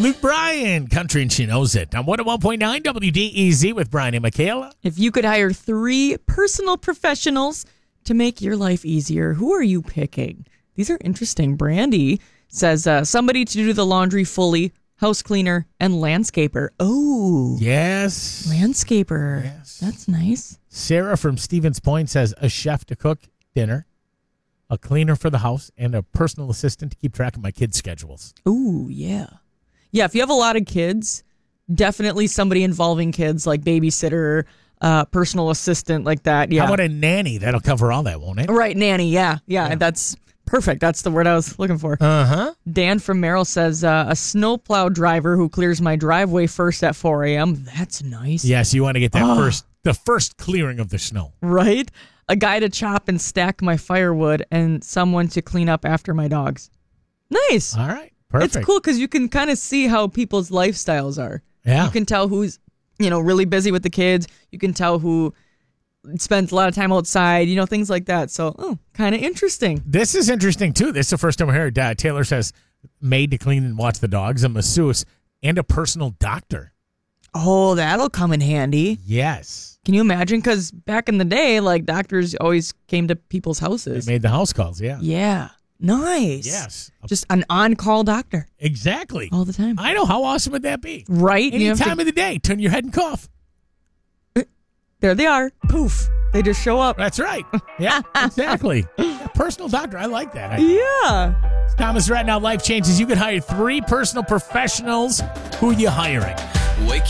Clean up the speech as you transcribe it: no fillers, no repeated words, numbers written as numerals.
Luke Bryan, Country and She Knows It. On 101.9 WDEZ with Brian and Michaela. If you could hire 3 personal professionals to make your life easier, who are you picking? These are interesting. Brandy says somebody to do the laundry fully, house cleaner, and landscaper. Oh. Yes. Landscaper. Yes. That's nice. Sarah from Stevens Point says a chef to cook dinner, a cleaner for the house, and a personal assistant to keep track of my kids' schedules. Ooh, yeah. Yeah, if you have a lot of kids, definitely somebody involving kids, like babysitter, personal assistant, like that. Yeah. How about a nanny? That'll cover all that, won't it? Right, nanny. Yeah. That's perfect. That's the word I was looking for. Uh-huh. Dan from Merrill says a snowplow driver who clears my driveway first at 4 a.m. That's nice. Yes, you want to get that the first clearing of the snow. Right? A guy to chop and stack my firewood, and someone to clean up after my dogs. Nice. All right. Perfect. It's cool because you can kind of see how people's lifestyles are. Yeah. You can tell who's, really busy with the kids. You can tell who spends a lot of time outside, things like that. So, kind of interesting. This is interesting, too. This is the first time I heard. Taylor says maid to clean and watch the dogs, a masseuse, and a personal doctor. Oh, that'll come in handy. Yes. Can you imagine? Because back in the day, doctors always came to people's houses. They made the house calls, yeah. Yeah. Nice. Yes. Just an on-call doctor. Exactly. All the time. I know. How awesome would that be? Right. Any time of the day, turn your head and cough. There they are. Poof. They just show up. That's right. Yeah, exactly. Yeah, personal doctor. I like that. Yeah. It's Thomas Ratnow, Life Changes. You could hire 3 personal professionals. Who are you hiring?